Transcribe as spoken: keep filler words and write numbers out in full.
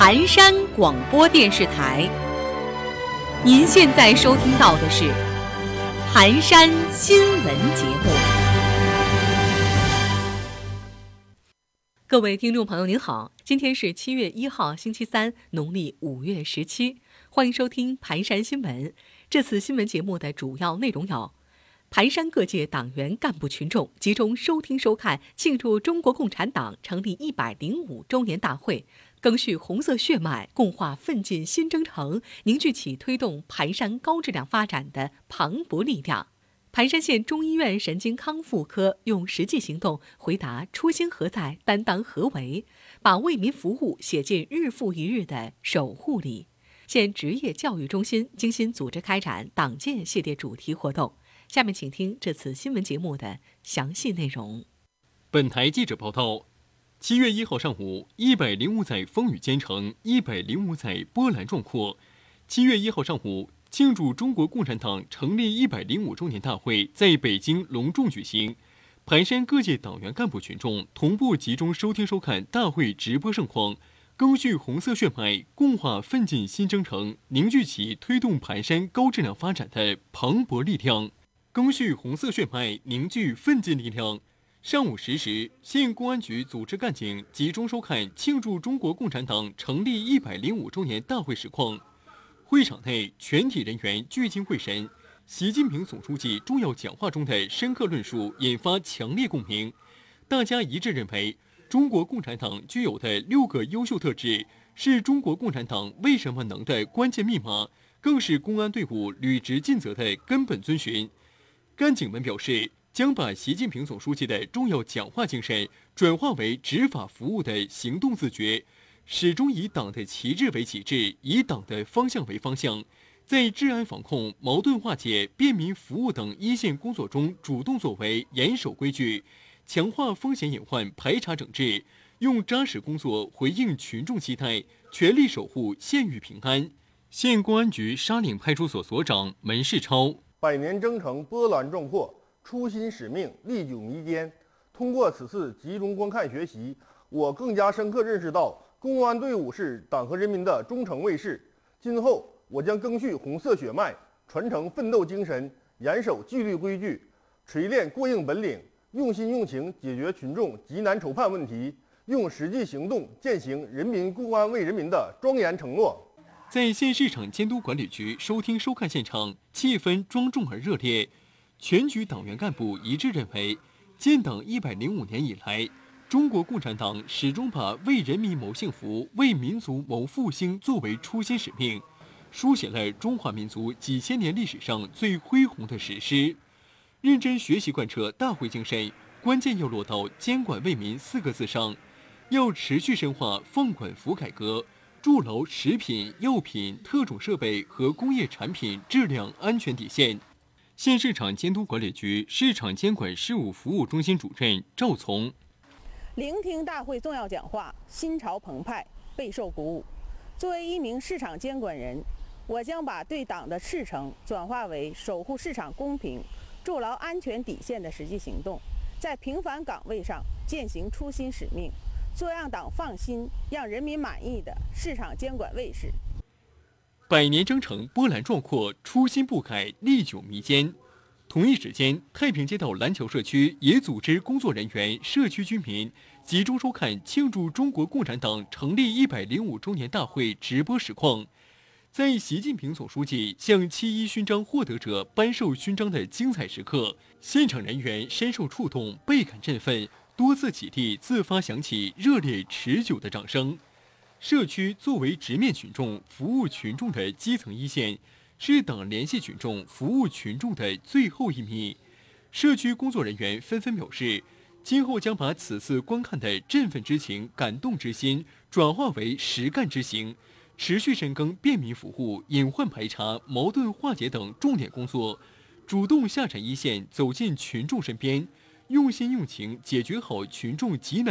盘山广播电视台，您现在收听到的是盘山新闻节目。各位听众朋友您好，今天是七月一号星期三，农历五月十七，欢迎收听盘山新闻。这次新闻节目的主要内容有：盘山各界党员干部群众集中收听收看庆祝中国共产党成立一百零五周年大会，赓续红色血脉，共话奋进新征程，凝聚起推动盘山高质量发展的磅礴力量。盘山县中医院神经康复科用实际行动回答初心何在，担当何为，把为民服务写进日复一日的守护里。县职业教育中心精心组织开展党建系列主题活动。下面请听这次新闻节目的详细内容。 本台记者报道，七月一号上午，一百零五载风雨兼程，一百零五载波澜壮阔。七月一号上午，庆祝中国共产党成立一百零五周年大会在北京隆重举行。盘山各界党员干部群众同步集中收听收看大会直播盛况，赓续红色血脉，共话奋进新征程，凝聚起推动盘山高质量发展的磅礴力量。赓续红色血脉，凝聚奋进力量。上午十时，县公安局组织干警集中收看庆祝中国共产党成立一百零五周年大会实况。会场内，全体人员聚精会神。习近平总书记重要讲话中的深刻论述引发强烈共鸣。大家一致认为，中国共产党具有的六个优秀特质，是中国共产党为什么能的关键密码，更是公安队伍履职尽责的根本遵循。干警们表示，将把习近平总书记的重要讲话精神转化为执法服务的行动自觉，始终以党的旗帜为旗帜，以党的方向为方向，在治安防控、矛盾化解、便民服务等一线工作中主动作为，严守规矩，强化风险隐患排查整治，用扎实工作回应群众期待，全力守护县域平安。县公安局沙岭派出所所长门世超： 百年征程波澜壮阔，初心使命历久弥坚。通过此次集中观看学习，我更加深刻认识到，公安队伍是党和人民的忠诚卫士。今后我将赓续红色血脉，传承奋斗精神，严守纪律规矩，锤炼过硬本领，用心用情解决群众急难愁盼问题，用实际行动践行人民公安为人民的庄严承诺。 在县市场监督管理局收听收看现场，气氛庄重而热烈。全局党员干部一致认为，建党一百零五年以来，中国共产党始终把为人民谋幸福、为民族谋复兴作为初心使命，书写了中华民族几千年历史上最恢宏的史诗。认真学习贯彻大会精神，关键要落到监管为民四个字上，要持续深化放管服改革，筑牢食品、药品、特种设备和工业产品质量安全底线。县市场监督管理局市场监管事务服务中心主任赵从： 聆听大会重要讲话，心潮澎湃，备受鼓舞。作为一名市场监管人，我将把对党的赤诚转化为守护市场公平、筑牢安全底线的实际行动，在平凡岗位上践行初心使命，做让党放心、让人民满意的市场监管卫士。 百年征程波澜壮阔，初心不改，历久弥坚。同一时间，太平街道蓝桥社区也组织工作人员、社区居民集中收看庆祝中国共产党成立一百零五周年大会直播实况。在习近平总书记向七一勋章获得者颁授勋章的精彩时刻，现场人员深受触动，倍感振奋，多次起立自发响起热烈持久的掌声。社区作为直面群众、服务群众的基层一线，是党联系群众、服务群众的最后一米。社区工作人员纷纷表示，今后将把此次观看的振奋之情、感动之心转化为实干之行，持续深耕便民服务、隐患排查、矛盾化解等重点工作，主动下沉一线，走进群众身边，用心用情解决好群众急难